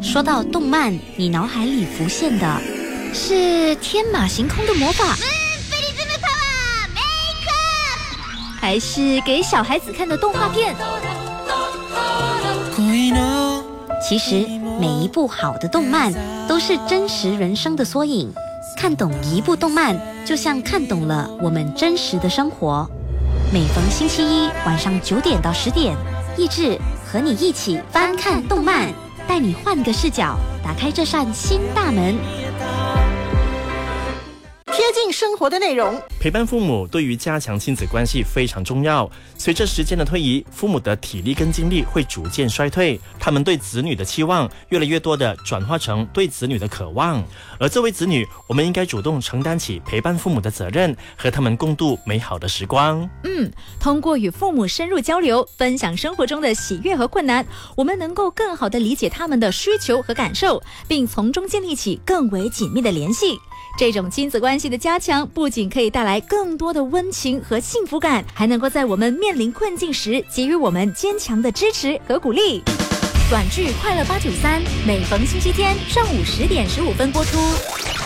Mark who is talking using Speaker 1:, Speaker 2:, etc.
Speaker 1: 说到动漫，你脑海里浮现的是天马行空的魔法，还是给小孩子看的动画片？其实每一部好的动漫都是真实人生的缩影，看懂一部动漫就像看懂了我们真实的生活。每逢星期一晚上9点到10点，益智和你一起翻看动漫，带你换个视角，打开这扇新大门。
Speaker 2: 贴近生活的内容，
Speaker 3: 陪伴父母对于加强亲子关系非常重要。随着时间的推移，父母的体力跟精力会逐渐衰退，他们对子女的期望越来越多的转化成对子女的渴望。而作为子女，我们应该主动承担起陪伴父母的责任，和他们共度美好的时光。
Speaker 4: 通过与父母深入交流，分享生活中的喜悦和困难，我们能够更好地理解他们的需求和感受，并从中建立起更为紧密的联系。这种亲子关系的加强，不仅可以带来更多的温情和幸福感，还能够在我们面临困境时给予我们坚强的支持和鼓励。短剧《快乐893》每逢星期天上午10点15分播出。